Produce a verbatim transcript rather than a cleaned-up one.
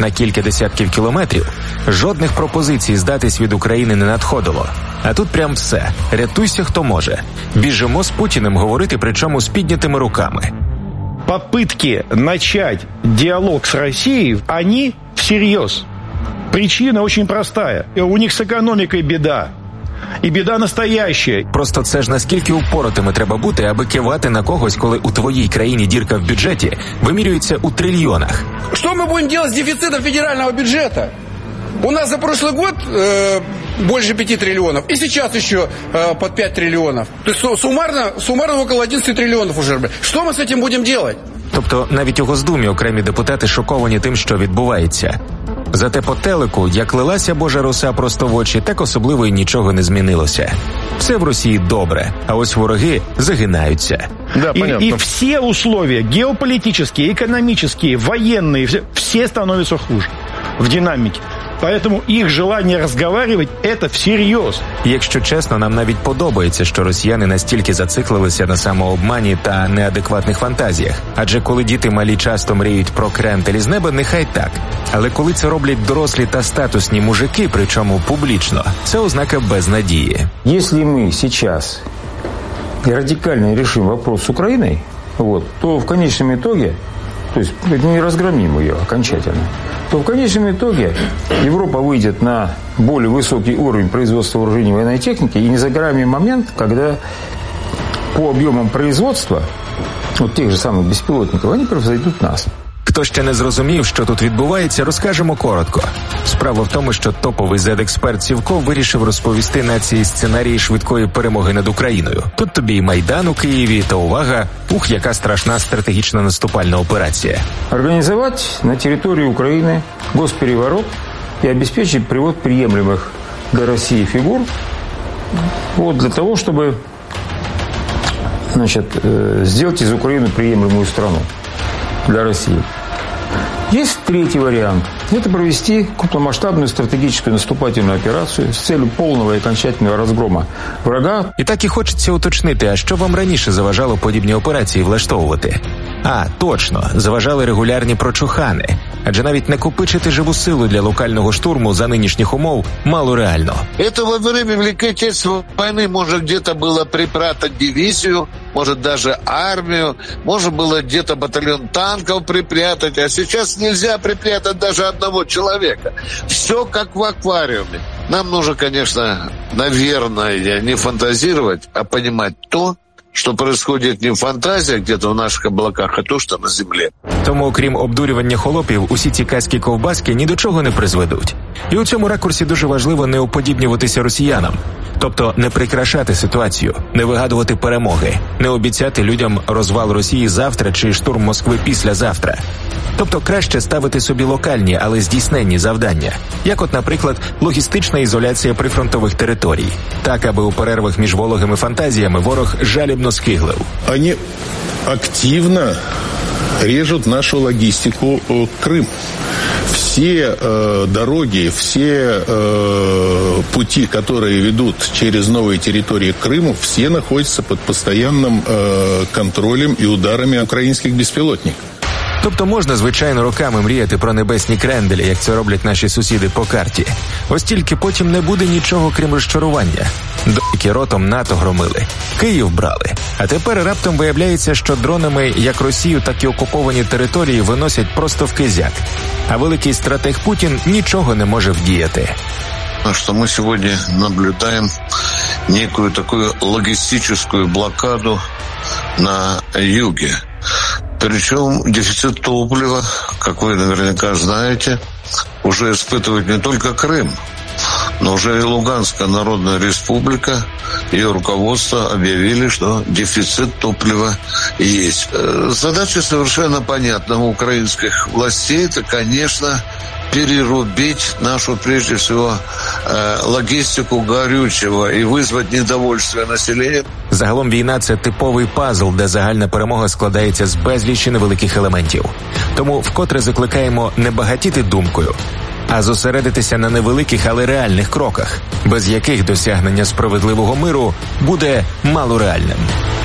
на кілька десятків кілометрів, жодних пропозицій здатись від України не надходило. А тут прям все. Рятуйся, хто може. Біжимо з Путіним говорити, причому з піднятими руками. Попытки начать диалог с Россией, они всерьез. Причина очень простая. У них с экономикой беда. І біда настояща. Просто це ж наскільки упоротими треба бути, аби кивати на когось, коли у твоїй країні дірка в бюджеті вимірюється у трильйонах. Що ми будемо робити з дефіцитом федерального бюджету? У нас за прошлый год э, больше пяти триллионов, и сейчас еще э, под пять триллионов. То есть суммарно, суммарно около одиннадцати триллионов уже. Что мы с этим будем делать? Тобто навіть у Госдумі окремі депутати шоковані тим, що відбувається. Зате по телеку, як лилася Божа роса просто в очі, так особливо й нічого не змінилося. Все в Росії добре, а ось вороги загинаються. Да, и, и все условия, геополитические, экономические, военные, все, все становятся хуже в динамике. Поэтому их желание разговаривать – это всерьез. Якщо чесно, нам навіть подобається, що росіяни настільки зациклилися на самообмані та неадекватних фантазіях. Адже коли діти малі часто мріють про крентель із неба, нехай так. Але коли це роблять дорослі та статусні мужики, причому публічно, це ознака безнадії. Якщо ми зараз радикально решим вопрос з Україною, вот, то в конечном итоге, то есть не разгромим ее окончательно, то в конечном итоге Европа выйдет на более высокий уровень производства вооружений и военной техники, и не загораемый момент, когда по объемам производства вот тех же самых беспилотников они превзойдут нас. Хто ще не зрозумів, що тут відбувається, розкажемо коротко. Справа в тому, що топовий зет-експерт Сівко вирішив розповісти нації сценарії швидкої перемоги над Україною. Тут тобі і Майдан у Києві, та увага, ух, яка страшна стратегічна наступальна операція. Организовать на территории Украины госпереворот и обеспечить привод приемлемых для России фигур вот, для того, чтобы значит, сделать из Украины приемлемую страну для России. Есть третий вариант. Это провести крупномасштабную стратегическую наступательную операцию с целью полного и окончательного разгрома врага. І так і хочеться уточнити, а що вам раніше заважало подібні операції влаштовувати? А, точно, заважали регулярні прочухани. Адже навіть накопичити живу силу для локального штурму за нинішніх умов мало реально. Это во время Великой Отечественной войны может где-то было припрятать дивизию, может даже армию, может было где-то батальон танков припрятать, а сейчас нельзя припрятать даже одного человека. Все как в аквариуме. Нам нужно, конечно, наверное, не фантазировать, а понимать то, що происходит не в фантазіях, где-то в наших облаках, а то, що на землі. Тому, окрім обдурювання холопів, усі ці казки ковбаски ні до чого не призведуть. І у цьому ракурсі дуже важливо не уподібнюватися росіянам. Тобто не прикрашати ситуацію, не вигадувати перемоги, не обіцяти людям розвал Росії завтра чи штурм Москви післязавтра. Тобто краще ставити собі локальні, але здійсненні завдання. Як от, наприклад, логістична ізоляція прифронтових територій. Так, аби у перервах між вологими фантазіями ворог жалібно скиглив. Вони активно режут нашу логистику Крым. Все э, дороги, все э, пути, которые ведут через новые территории Крыма, все находятся под постоянным э, контролем и ударами украинских беспилотников. Тобто можна, звичайно, роками мріяти про небесні кренделі, як це роблять наші сусіди по карті. Ось тільки потім не буде нічого, крім розчарування. Доки ротом НАТО громили, Київ брали. А тепер раптом виявляється, що дронами як Росію, так і окуповані території виносять просто в кизяк. А великий стратег Путін нічого не може вдіяти. Что мы сегодня наблюдаем некую такую логистическую блокаду на юге. Причем дефицит топлива, как вы наверняка знаете, уже испытывает не только Крым, но уже и Луганская Народная Республика, ее руководство объявили, что дефицит топлива есть. Задача совершенно понятна у украинских властей, это, конечно, перерубить нашу, прежде всего, логістику горючого і визвати недовольство населення. Загалом війна – це типовий пазл, де загальна перемога складається з безлічі невеликих елементів. Тому вкотре закликаємо не багатіти думкою, а зосередитися на невеликих, але реальних кроках, без яких досягнення справедливого миру буде малореальним.